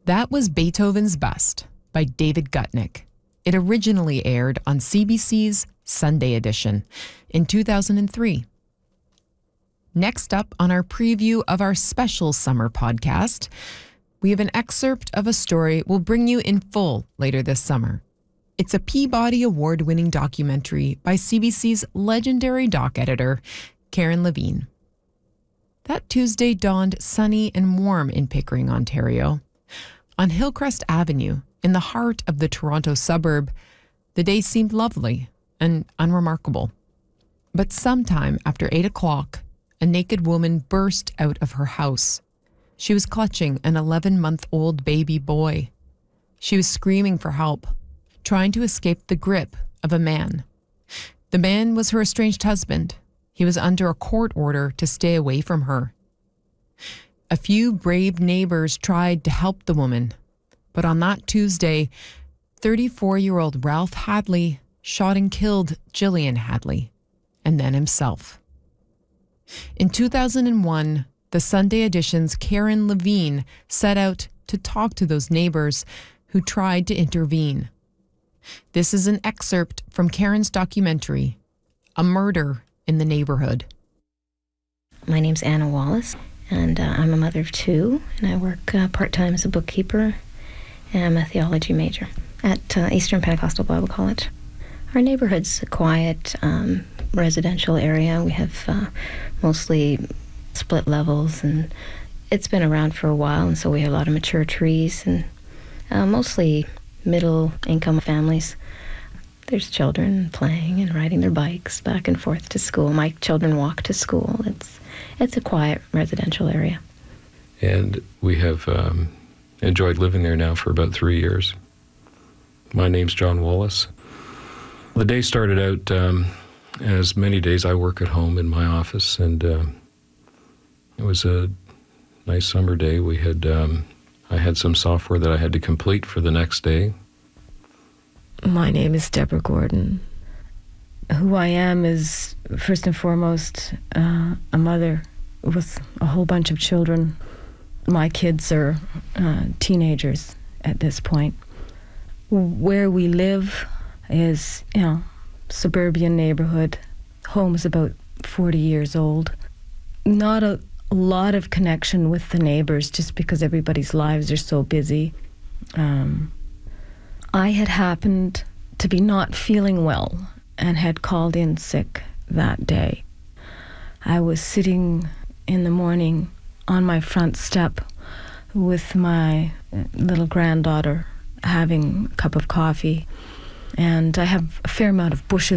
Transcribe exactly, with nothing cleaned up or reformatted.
That was Beethoven's Bust by David Gutnick. It originally aired on C B C's Sunday Edition in two thousand three. Next up on our preview of our special summer podcast, we have an excerpt of a story we'll bring you in full later this summer. It's a Peabody Award-winning documentary by C B C's legendary doc editor, Karen Levine. That Tuesday dawned sunny and warm in Pickering, Ontario. On Hillcrest Avenue, in the heart of the Toronto suburb, the day seemed lovely and unremarkable. But sometime after eight o'clock, a naked woman burst out of her house. She was clutching an eleven-month-old baby boy. She was screaming for help, trying to escape the grip of a man. The man was her estranged husband. He was under a court order to stay away from her. A few brave neighbors tried to help the woman, but on that Tuesday, thirty-four-year-old Ralph Hadley shot and killed Gillian Hadley, and then himself. In two thousand one, the Sunday Edition's Karen Levine set out to talk to those neighbors who tried to intervene. This is an excerpt from Karen's documentary, A Murder in the Neighborhood. My name's Anna Wallace, and uh, I'm a mother of two, and I work uh, part-time as a bookkeeper, and I'm a theology major at uh, Eastern Pentecostal Bible College. Our neighborhood's a quiet um, residential area. We have uh, mostly split levels, and it's been around for a while, and so we have a lot of mature trees, and uh, mostly middle-income families. There's children playing and riding their bikes back and forth to school. My children walk to school. It's it's a quiet residential area. And we have um, enjoyed living there now for about three years. My name's John Wallace. The day started out, um, as many days I work at home in my office, and uh, it was a nice summer day. We had, um, I had some software that I had to complete for the next day. My name is Deborah Gordon. Who I am is, first and foremost, uh, a mother with a whole bunch of children. My kids are uh, teenagers at this point. Where we live is, you know, suburban neighborhood. Home is about forty years old. Not a lot of connection with the neighbors just because everybody's lives are so busy. Um, I had happened to be not feeling well and had called in sick that day. I was sitting in the morning on my front step with my little granddaughter having a cup of coffee, and I have a fair amount of bushes